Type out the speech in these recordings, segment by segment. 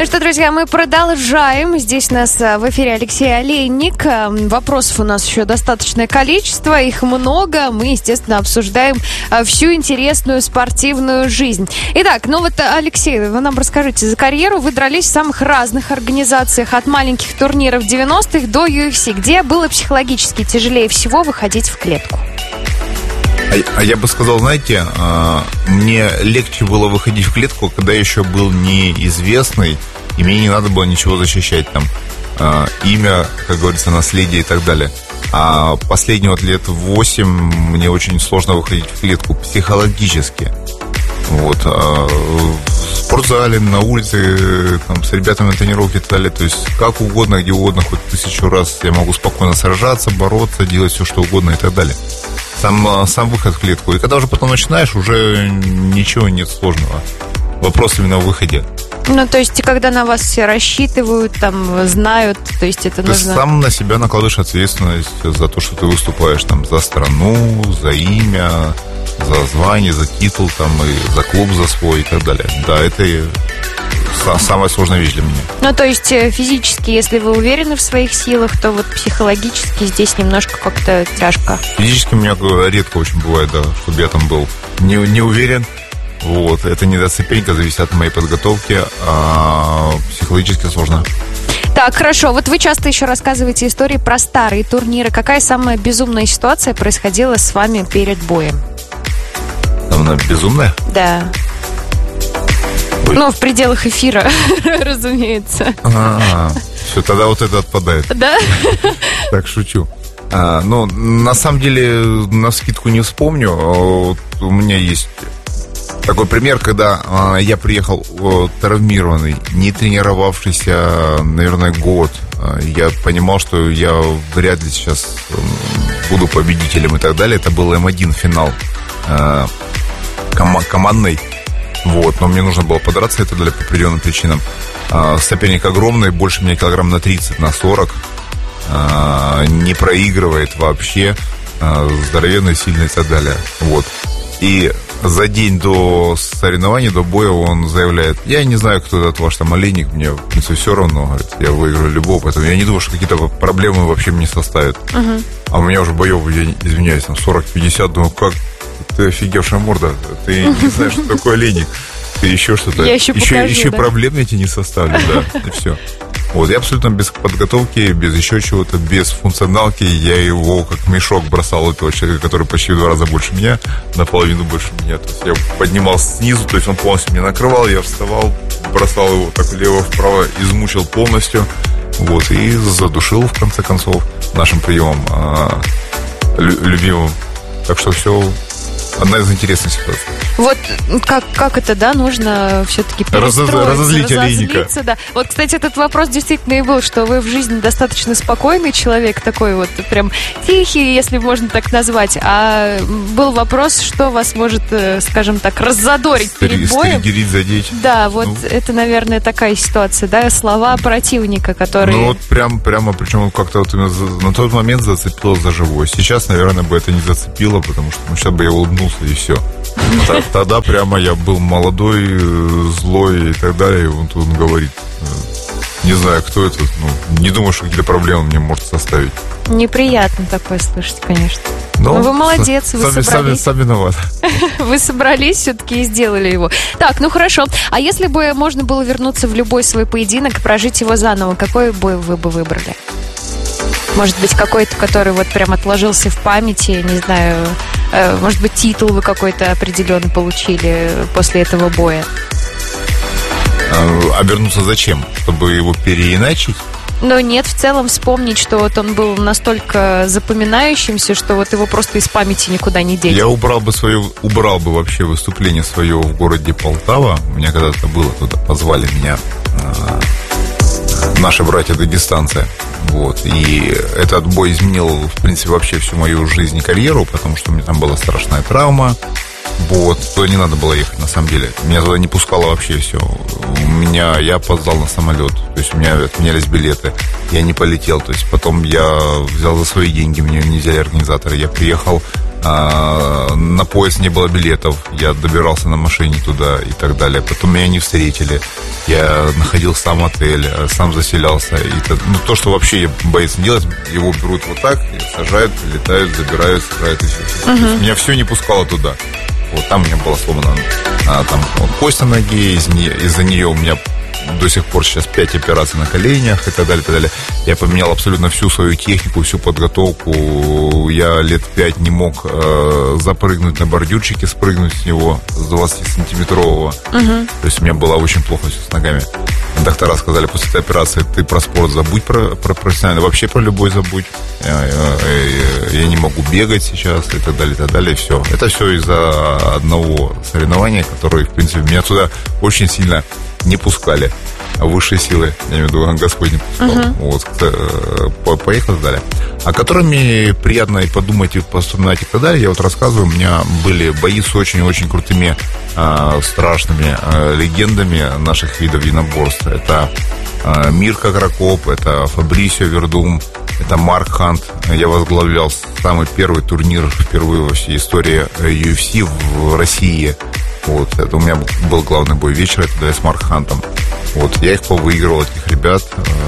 Ну что, друзья, мы продолжаем. Здесь у нас в эфире Алексей Олейник. Вопросов у нас еще достаточное количество, их много. Мы, естественно, обсуждаем всю интересную спортивную жизнь. Итак, ну вот, Алексей, вы нам расскажите, за карьеру вы дрались в самых разных организациях, от маленьких турниров 90-х до UFC. Где было психологически тяжелее всего выходить в клетку? А я бы сказал, знаете, мне легче было выходить в клетку, когда еще был неизвестный, и мне не надо было ничего защищать, там, имя, как говорится, наследие и так далее. А последние вот лет 8 мне очень сложно выходить в клетку психологически. Вот. В спортзале, на улице, там, с ребятами на тренировке и так далее. То есть как угодно, где угодно, хоть 1000 раз я могу спокойно сражаться, бороться, делать все, что угодно и так далее. Сам выход в клетку. И когда уже потом начинаешь, уже ничего нет сложного. Вопрос именно в выходе. Ну, то есть, когда на вас все рассчитывают, там, знают, то есть это нужно... Ты сам на себя накладываешь ответственность за то, что ты выступаешь там за страну, за имя, за звание, за титул, там, и за клуб, за свой и так далее. Да, это самая сложная вещь для меня. Ну, то есть, физически, если вы уверены в своих силах, то вот психологически здесь немножко как-то тяжко. Физически у меня редко очень бывает, да, чтобы я там был не уверен. Вот, это недооцепенька, зависит от моей подготовки, а психологически сложно. Так, хорошо. Вот вы часто еще рассказываете истории про старые турниры. Какая самая безумная ситуация происходила с вами перед боем? Она безумная? Да. Ой. Ну, в пределах эфира, разумеется. Все, тогда вот это отпадает. Да? Так, шучу. Ну, на самом деле, навскидку не вспомню. Вот у меня есть такой пример, когда я приехал травмированный, не тренировавшийся, наверное, год. Я понимал, что я вряд ли сейчас буду победителем и так далее. Это был М1 финал командный. Вот, но мне нужно было подраться и так далее по определенным причинам. Соперник огромный, больше меня килограмм на 30, на 40. Не проигрывает вообще. Здоровенный, сильный и так далее. Вот. И за день до соревнований, до боя он заявляет: я не знаю, кто этот ваш там Олейник, мне, в принципе, все равно, говорит, я выиграю любого, поэтому я не думаю, что какие-то проблемы вообще мне составят. А у меня уже боев, я извиняюсь, там 40-50, думаю, как ты офигевшая морда, ты не знаешь, что такое Олейник, ты еще что-то, еще да? Проблем я тебе не составлю, да, и все. Вот, я абсолютно без подготовки, без еще чего-то, без функционалки. Я его как мешок бросал, этого человека, который почти в 2 раза больше меня, наполовину больше меня. То есть я поднимал снизу, то есть он полностью меня накрывал, я вставал, бросал его так влево-вправо, измучил полностью. Вот, и задушил, в конце концов, нашим приемом любимым. Так что все... Одна из интересных ситуаций. Вот как это, да, нужно все-таки разозлить Олейника. Да. Вот, кстати, этот вопрос действительно и был, что вы в жизни достаточно спокойный человек, такой вот прям тихий, если можно так назвать. А был вопрос, что вас может, скажем так, раззадорить перед боем. Стригерить, задеть. Да, вот это, наверное, такая ситуация, да, слова противника, которые... Ну вот прямо, причем как-то вот на тот момент зацепило за живое. Сейчас, наверное, бы это не зацепило, потому что сейчас бы я улыбнулся и все. Тогда прямо я был молодой, злой и так далее. И вот он говорит: не знаю, кто это, не думаю, что какие-то проблемы мне может составить. Неприятно такое слышать, конечно. Но вы молодец, вы собрались. Сам виноват. Вы собрались все-таки и сделали его. Так, ну хорошо. А если бы можно было вернуться в любой свой поединок и прожить его заново, какой бой вы бы выбрали? Может быть, какой-то, который вот прям отложился в памяти, не знаю, может быть, титул вы какой-то определенный получили после этого боя? А вернуться зачем? Чтобы его переиначить? Но нет, в целом вспомнить, что вот он был настолько запоминающимся, что вот его просто из памяти никуда не деть. Я убрал бы вообще выступление свое в городе Полтава. У меня когда-то было, туда позвали меня наши братья дагестанцы. Вот. И этот бой изменил, в принципе, вообще всю мою жизнь и карьеру, потому что у меня там была страшная травма. Вот. Туда не надо было ехать, на самом деле. Меня туда не пускало вообще все. Я опоздал на самолет. То есть у меня отменялись билеты. Я не полетел. То есть потом я взял за свои деньги, мне не взяли организаторы. Я приехал На поезд не было билетов, я добирался на машине туда и так далее. Потом меня не встретили, я находил сам отель, сам заселялся. То, что вообще боец не делать, его берут вот так, сажают, прилетают, забирают, сажают и все. Меня все не пускало туда. Вот там у меня была сломана кость на ноге, из-за нее у меня до сих пор сейчас 5 операций на коленях и так далее, и так далее. Я поменял абсолютно всю свою технику, всю подготовку. Я лет 5 не мог запрыгнуть на бордюрчике, спрыгнуть с него с 20-сантиметрового. То есть у меня было очень плохо все с ногами. Доктора сказали, после этой операции ты про спорт забудь, про профессиональный, вообще про любой забудь. Я не могу бегать сейчас и так далее, и так далее. И все. Это все из-за одного соревнования, которое, в принципе, меня туда очень сильно не пускали. Высшие силы, я имею в виду, Господь не пускал. Вот, поехали далее. О которыми приятно и подумать, и вспоминать и так далее. Я вот рассказываю, у меня были бои с очень-очень крутыми, страшными легендами наших видов единоборств. Это Мирка Крокоп, это Фабрисио Вердум, это Марк Хант. Я возглавлял самый первый турнир впервые во всей истории UFC в России. Вот, это у меня был главный бой вечера, это я с Марк Хантом. Вот, я их повыигрывал, этих ребят.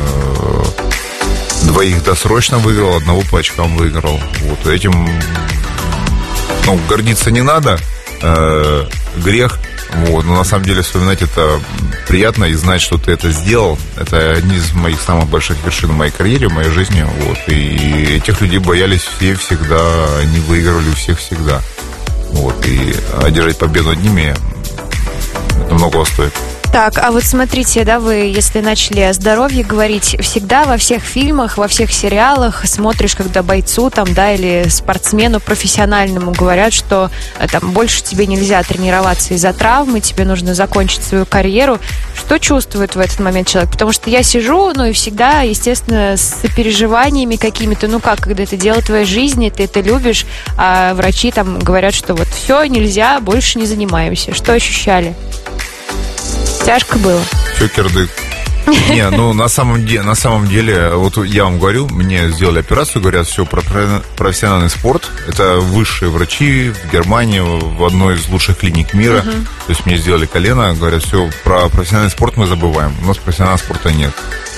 2 досрочно выиграл, 1 по очкам выиграл. Вот, этим, гордиться не надо, грех. Вот, но на самом деле вспоминать это приятно и знать, что ты это сделал. Это одни из моих самых больших вершин в моей карьере, в моей жизни. Вот, и этих людей боялись все всегда, они выигрывали у всех всегда. Вот, и одержать победу над ними, это многого стоит. Так, а вот смотрите, да, вы, если начали о здоровье говорить, всегда во всех фильмах, во всех сериалах смотришь, когда бойцу там, да, или спортсмену профессиональному говорят, что там больше тебе нельзя тренироваться из-за травмы, тебе нужно закончить свою карьеру. Что чувствует в этот момент человек? Потому что я сижу, и всегда, естественно, с переживаниями какими-то, когда это дело твоей жизни, ты это любишь, а врачи там говорят, что вот все, нельзя, больше не занимаемся. Что ощущали? Тяжко было? Все кирдык. Не, на самом деле, вот я вам говорю, мне сделали операцию, говорят, все про профессиональный спорт. Это высшие врачи в Германии, в одной из лучших клиник мира. То есть мне сделали колено, говорят, все, про профессиональный спорт мы забываем. У нас профессионального спорта нет.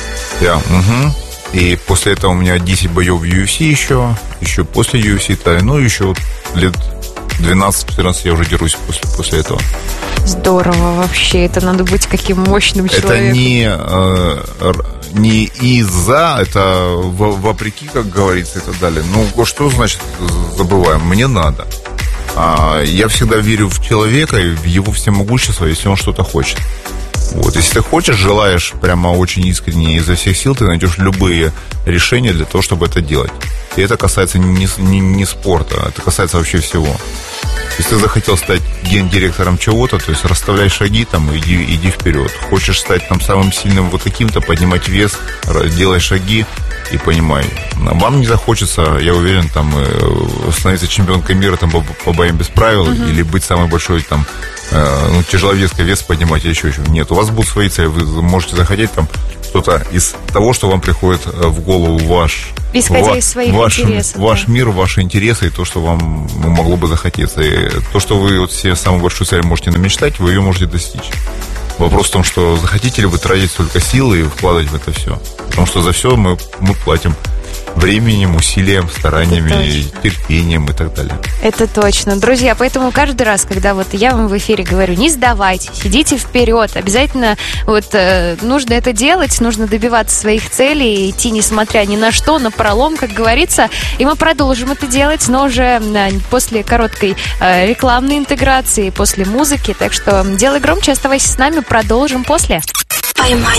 И после этого у меня 10 боев в UFC еще после UFC, еще лет 12-14 я уже дерусь после этого. Здорово вообще, это надо быть каким мощным человеком. Это не из-за, это вопреки, как говорится, и так далее. Что значит забываем? Мне надо. Я всегда верю в человека и в его всемогущество, если он что-то хочет. Вот, если ты хочешь, желаешь прямо очень искренне, изо всех сил, ты найдешь любые решения для того, чтобы это делать. И это касается не спорта, это касается вообще всего. Если ты захотел стать гендиректором чего-то, то есть расставляй шаги иди вперед. Хочешь стать самым сильным вот таким-то, поднимать вес, делай шаги и понимай. Вам не захочется, я уверен, становиться чемпионкой мира по боям без правил или быть самой большой тяжеловеской вес поднимать или еще. Нет, у вас будут свои цели, вы можете захотеть что-то из того, что вам приходит в голову исходя из своих интересов. Ваш мир, ваши интересы и то, что вам могло бы захотеться. И то, что вы себе самую большую цель можете намечтать, вы ее можете достичь. Вопрос в том, что захотите ли вы тратить столько сил и вкладывать в это все. Потому что за все мы платим временем, усилием, стараниями, терпением и так далее. Это точно. Друзья, поэтому каждый раз, когда я вам в эфире говорю, не сдавайтесь, идите вперед. Обязательно нужно это делать, нужно добиваться своих целей, идти несмотря ни на что, на пролом, как говорится. И мы продолжим это делать, но уже после короткой рекламной интеграции, после музыки. Так что делай громче, оставайся с нами, продолжим после.